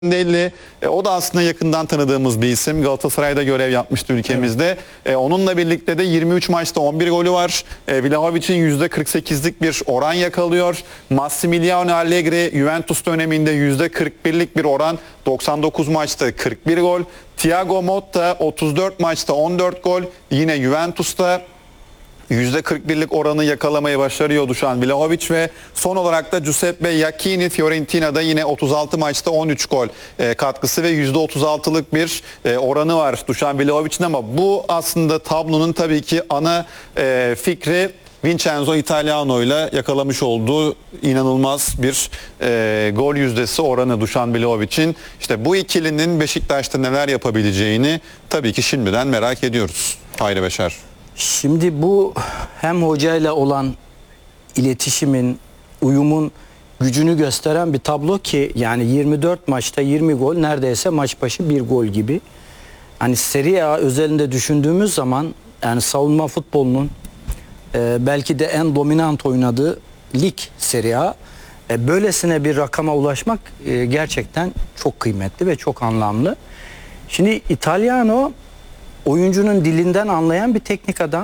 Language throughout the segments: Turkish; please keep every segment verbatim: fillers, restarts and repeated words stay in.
Belli. E, o da aslında yakından tanıdığımız bir isim. Galatasaray'da görev yapmıştı ülkemizde. Evet. E, onunla birlikte de yirmi üç maçta on bir golü var. E, Vlahovic'in yüzde kırk sekizlik bir oran yakalıyor. Massimiliano Allegri Juventus döneminde yüzde kırk birlik bir oran. doksan dokuz maçta kırk bir gol. Thiago Motta otuz dört maçta on dört gol. Yine Juventus'ta yüzde kırk birlik oranı yakalamayı başarıyor Dušan Vlahović ve son olarak da Giuseppe Iachini Fiorentina'da yine otuz altı maçta on üç gol e, katkısı ve yüzde otuz altılık bir e, oranı var Dušan Vlahović'in, ama bu aslında tablonun tabii ki ana e, fikri Vincenzo Italiano ile yakalamış olduğu inanılmaz bir e, gol yüzdesi oranı Dušan Vlahović'in. İşte bu ikilinin Beşiktaş'ta neler yapabileceğini tabii ki şimdiden merak ediyoruz. Hayri Beşer. Şimdi bu hem hocayla olan iletişimin, uyumun gücünü gösteren bir tablo ki yani yirmi dört maçta yirmi gol, neredeyse maç başı bir gol gibi. Hani Serie A özelinde düşündüğümüz zaman yani savunma futbolunun e, belki de en dominant oynadığı lig Serie A. E, böylesine bir rakama ulaşmak e, gerçekten çok kıymetli ve çok anlamlı. Şimdi Italiano oyuncunun dilinden anlayan bir teknik adam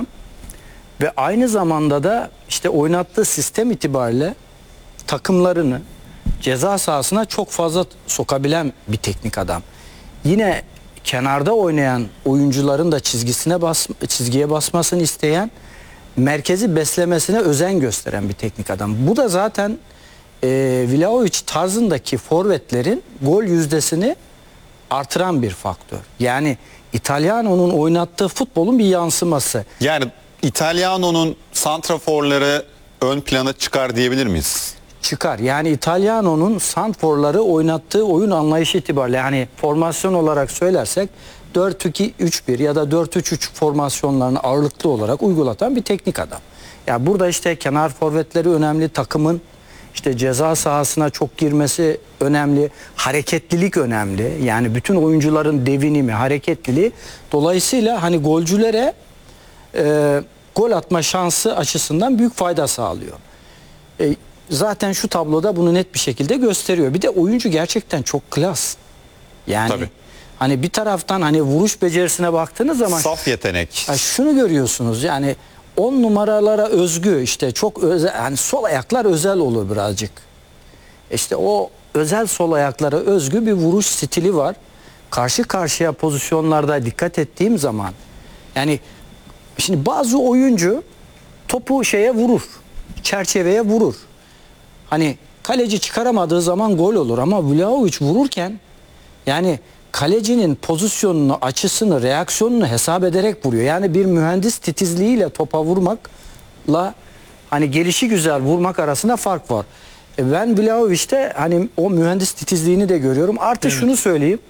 ve aynı zamanda da işte oynattığı sistem itibariyle takımlarını ceza sahasına çok fazla sokabilen bir teknik adam. Yine kenarda oynayan oyuncuların da çizgisine bas, çizgiye basmasını isteyen, merkezi beslemesine özen gösteren bir teknik adam. Bu da zaten e, Vlahović tarzındaki forvetlerin gol yüzdesini artıran bir faktör. Yani İtalyano'nun oynattığı futbolun bir yansıması. Yani İtalyano'nun santraforları ön plana çıkar diyebilir miyiz? Çıkar. Yani İtalyano'nun santraforları oynattığı oyun anlayışı itibariyle, yani formasyon olarak söylersek dört iki üç bir ya da dört üç üç formasyonlarını ağırlıklı olarak uygulatan bir teknik adam. Yani burada işte kenar forvetleri önemli, takımın İşte ceza sahasına çok girmesi önemli, hareketlilik önemli. Yani bütün oyuncuların devinimi, hareketliliği. Dolayısıyla hani golcülere e, gol atma şansı açısından büyük fayda sağlıyor. E, zaten şu tabloda bunu net bir şekilde gösteriyor. Bir de oyuncu gerçekten çok klas. Yani Tabii. Hani bir taraftan hani vuruş becerisine baktığınız zaman saf yetenek. Ya şunu görüyorsunuz, yani on numaralara özgü, işte çok özel, yani sol ayaklar özel olur birazcık. İşte o özel sol ayaklara özgü bir vuruş stili var. Karşı karşıya pozisyonlarda dikkat ettiğim zaman, yani şimdi bazı oyuncu topu şeye vurur, çerçeveye vurur. Hani kaleci çıkaramadığı zaman gol olur, ama Vlahović vururken yani kalecinin pozisyonunu, açısını, reaksiyonunu hesap ederek vuruyor. Yani bir mühendis titizliğiyle topa vurmakla hani gelişi güzel vurmak arasında fark var. E ben Vlahović'te hani o mühendis titizliğini de görüyorum. Artı evet. Şunu söyleyeyim.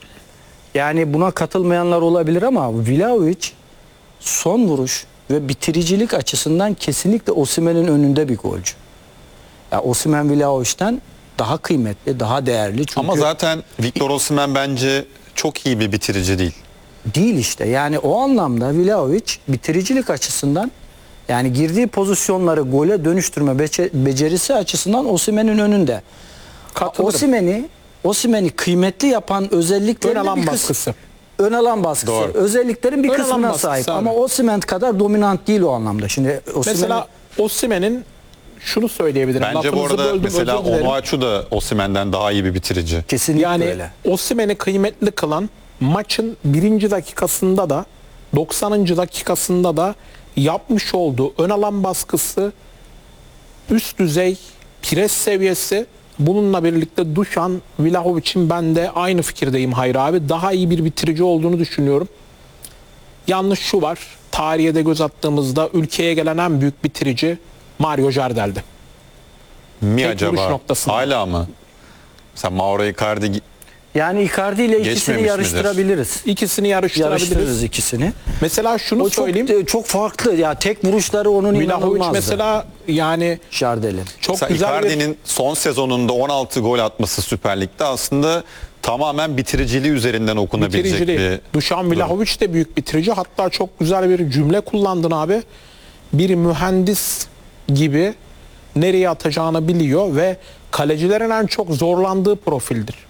Yani buna katılmayanlar olabilir ama Vlahović son vuruş ve bitiricilik açısından kesinlikle Osimhen'in önünde bir golcü. Ya Osimhen Vlahović'ten daha kıymetli, daha değerli. Çünkü ama zaten Victor Osimhen bence çok iyi bir bitirici değil. Değil işte. Yani o anlamda Vlahović bitiricilik açısından, yani girdiği pozisyonları gole dönüştürme becerisi açısından Osimhen'in önünde. Osimhen'i Osimhen'i kıymetli yapan özelliklerin ön alan bir baskısı. Kısmı, ön alan baskısı. Doğru. Özelliklerin bir ön kısmına sahip. Abi. Ama Osimhen kadar dominant değil o anlamda. Şimdi Osimhen... Mesela Osimhen'in şunu söyleyebilirim. Bence Lafınızı bu arada böldüm, mesela Onuachu da Osimhen'den daha iyi bir bitirici. Kesinlikle yani öyle. Osimhen'i kıymetli kılan, maçın birinci dakikasında da doksanıncı dakikasında da yapmış olduğu ön alan baskısı, üst düzey pres seviyesi. Bununla birlikte Dušan Vlahović'in ben de aynı fikirdeyim Hayri abi. Daha iyi bir bitirici olduğunu düşünüyorum. Yalnız şu var. Tarihe de göz attığımızda ülkeye gelen en büyük bitirici Mario Jardel'di. Mi tek acaba? Hala mı? Mesela Mauro Icardi... Yani Icardi ile ikisini yarıştırabiliriz. Midir? İkisini yarıştırabiliriz. Yarıştırırız ikisini. Mesela şunu o söyleyeyim. Çok, çok farklı. Ya tek vuruşları onun inanılmazdı. Mesela yani Jardel'in. Çok mesela güzel Icardi'nin bir... son sezonunda on altı gol atması Süper Lig'de aslında tamamen bitiriciliği üzerinden okunabilecek bitiriciliği. bir... Dušan Vlahović de büyük bitirici. Hatta çok güzel bir cümle kullandın abi. Bir mühendis gibi nereye atacağını biliyor ve kalecilerin en çok zorlandığı profildir.